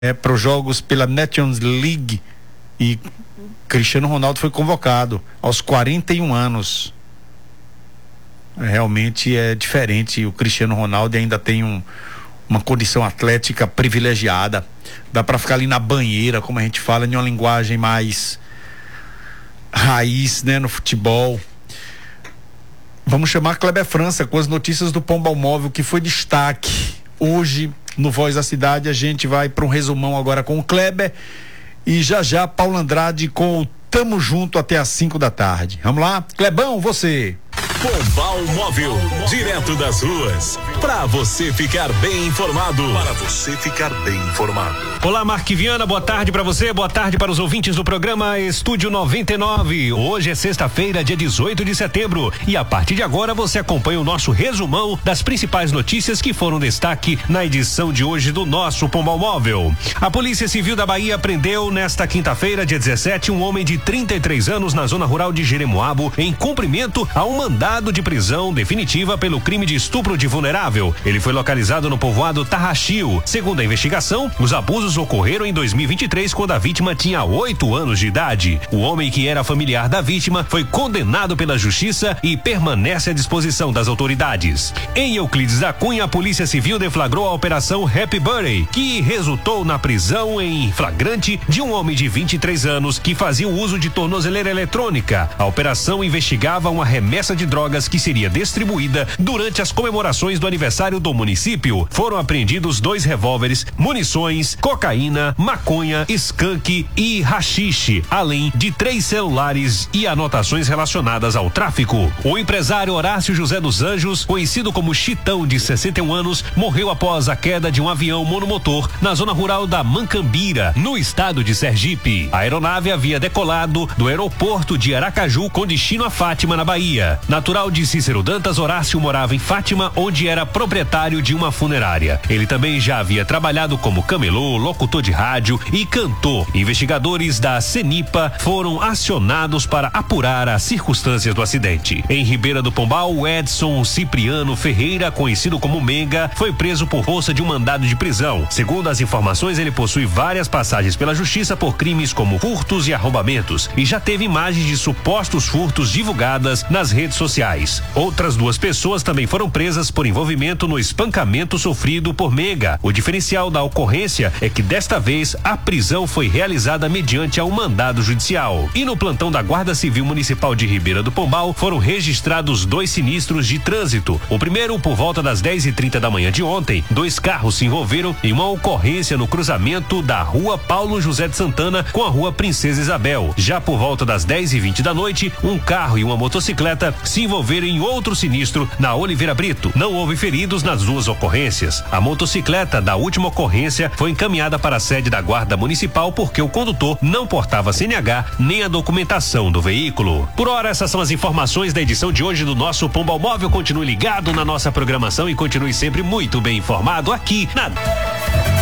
para os jogos pela Nations League, e Cristiano Ronaldo foi convocado aos 41 anos. Realmente é diferente. O Cristiano Ronaldo ainda tem uma condição atlética privilegiada. Dá para ficar ali na banheira, como a gente fala, em uma linguagem mais raiz, né, no futebol. Vamos chamar Kleber França com as notícias do Pombal Móvel, que foi destaque hoje no Voz da Cidade. A gente vai para um resumão agora com o Kleber e já Paulo Andrade com o Tamo Junto até às 5 da tarde. Vamos lá? Clebão, você. Pombal Móvel, direto das ruas, para você ficar bem informado. Olá, Marque Viana, boa tarde para você, boa tarde para os ouvintes do programa Estúdio 99. Hoje é sexta-feira, dia 18 de setembro, e a partir de agora você acompanha o nosso resumão das principais notícias que foram destaque na edição de hoje do nosso Pombal Móvel. A Polícia Civil da Bahia prendeu nesta quinta-feira, dia 17, um homem de 33 anos na zona rural de Jeremoabo, em cumprimento a um mandado de prisão definitiva pelo crime de estupro de vulnerável. Ele foi localizado no povoado Tarraxio. Segundo a investigação, os abusos ocorreram em 2023, quando a vítima tinha 8 anos de idade. O homem, que era familiar da vítima, foi condenado pela justiça e permanece à disposição das autoridades. Em Euclides da Cunha, a Polícia Civil deflagrou a Operação Happy Birthday, que resultou na prisão em flagrante de um homem de 23 anos que fazia o uso de tornozeleira eletrônica. A operação investigava uma remessa de drogas que seria distribuída durante as comemorações do aniversário do município. Foram apreendidos 2 revólveres, munições, cocaína, maconha, skunk e haxixe, além de 3 celulares e anotações relacionadas ao tráfico. O empresário Horácio José dos Anjos, conhecido como Chitão, de 61 anos, morreu após a queda de um avião monomotor na zona rural da Mancambira, no estado de Sergipe. A aeronave havia decolado do aeroporto de Aracaju com destino a Fátima, na Bahia. Natural de Cícero Dantas, Horácio morava em Fátima, onde era proprietário de uma funerária. Ele também já havia trabalhado como camelô, locutor de rádio e cantor. Investigadores da CENIPA foram acionados para apurar as circunstâncias do acidente. Em Ribeira do Pombal, o Edson Cipriano Ferreira, conhecido como Menga, foi preso por força de um mandado de prisão. Segundo as informações, ele possui várias passagens pela justiça por crimes como furtos e arrombamentos, e já teve imagens de supostos furtos divulgadas nas redes sociais. Outras 2 pessoas também foram presas por envolvimento no espancamento sofrido por Menga. O diferencial da ocorrência é que desta vez a prisão foi realizada mediante a um mandado judicial. E no plantão da Guarda Civil Municipal de Ribeira do Pombal foram registrados 2 sinistros de trânsito. O primeiro, por volta das 10h30 da manhã de ontem, 2 carros se envolveram em uma ocorrência no cruzamento da Rua Paulo José de Santana com a Rua Princesa Isabel. Já por volta das 10h20 da noite, um carro e uma motocicleta se envolveram em outro sinistro na Oliveira Brito. Não houve feridos nas 2 ocorrências. A motocicleta da última ocorrência foi encaminhada para a sede da Guarda Municipal porque o condutor não portava CNH nem a documentação do veículo. Por hora, essas são as informações da edição de hoje do nosso Pombal Móvel. Continue ligado na nossa programação e continue sempre muito bem informado aqui na